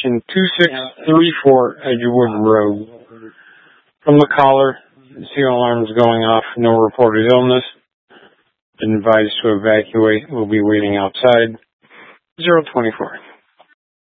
location 2634 Edgewood Road. From the caller, CO alarm is going off, no reported illness. Been advised to evacuate. We'll be waiting outside. 024.